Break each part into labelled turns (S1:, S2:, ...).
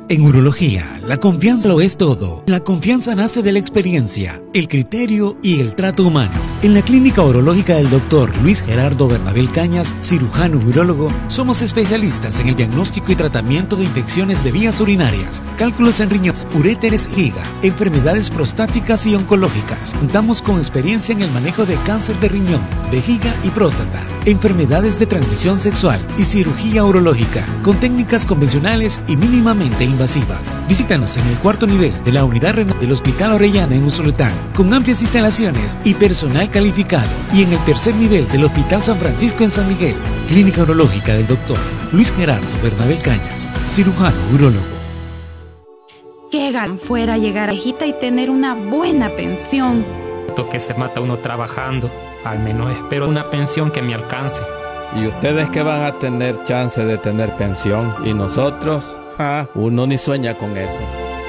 S1: En urología, la confianza lo es todo. La confianza nace de la experiencia, el criterio y el trato humano. En la Clínica Urológica del Dr. Luis Gerardo Bernabel Cañas, cirujano urólogo, somos especialistas en el diagnóstico y tratamiento de infecciones de vías urinarias, cálculos en riñones, uréteres y vejiga, enfermedades prostáticas y oncológicas. Contamos con experiencia en el manejo de cáncer de riñón, vejiga y próstata, enfermedades de transmisión sexual y cirugía urológica, con técnicas convencionales y mínimamente invasivas. Visítanos en el cuarto nivel de la unidad renal del Hospital Orellana en Usulután, con amplias instalaciones y personal calificado, y en el tercer nivel del Hospital San Francisco en San Miguel. Clínica Urológica del Dr. Luis Gerardo Bernabel Cañas, cirujano urólogo.
S2: Qué gan fuera llegar a viejita y tener una buena pensión.
S3: Que se mata uno trabajando, al menos espero una pensión que me alcance.
S4: ¿Y ustedes que van a tener chance de tener pensión? ¿Y nosotros? Uno ni sueña con eso.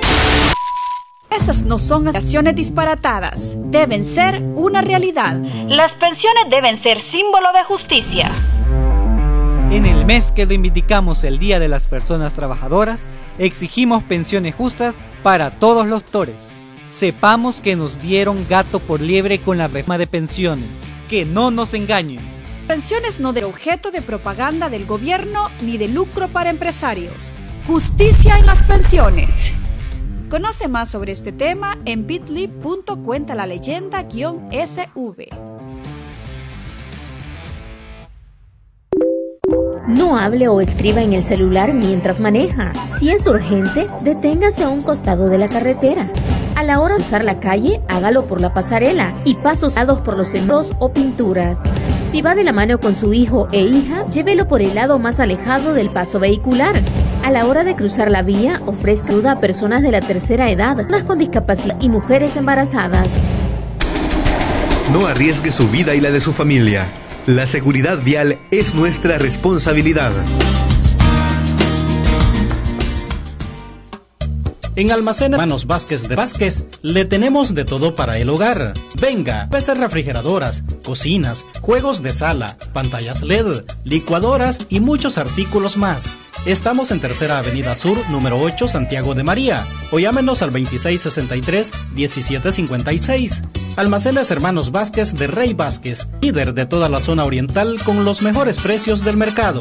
S5: Esas no son acciones disparatadas, deben ser una realidad. Las pensiones deben ser símbolo de justicia.
S6: En el mes que reivindicamos el Día de las Personas Trabajadoras, exigimos pensiones justas para todos los doctores. Sepamos que nos dieron gato por liebre con la reforma de pensiones. Que no nos engañen.
S5: Pensiones no de objeto de propaganda del gobierno ni de lucro para empresarios. Justicia en las pensiones. Conoce más sobre este tema en bit.ly.cuentalaleyenda-sv.
S7: No hable o escriba en el celular mientras maneja. Si es urgente, deténgase a un costado de la carretera. A la hora de usar la calle, hágalo por la pasarela y pasos dados por los senderos o pinturas. Si va de la mano con su hijo e hija, llévelo por el lado más alejado del paso vehicular. A la hora de cruzar la vía, ofrezca ayuda a personas de la tercera edad, personas con discapacidad y mujeres embarazadas.
S8: No arriesgue su vida y la de su familia. La seguridad vial es nuestra responsabilidad.
S9: En Almacén Hermanos Vázquez de Vázquez le tenemos de todo para el hogar. Venga, peces refrigeradoras, cocinas, juegos de sala, pantallas LED, licuadoras y muchos artículos más. Estamos en Tercera Avenida Sur, número 8, Santiago de María, o llámenos al 2663-1756. Almacenes Hermanos Vázquez de Rey Vázquez, líder de toda la zona oriental con los mejores precios del mercado.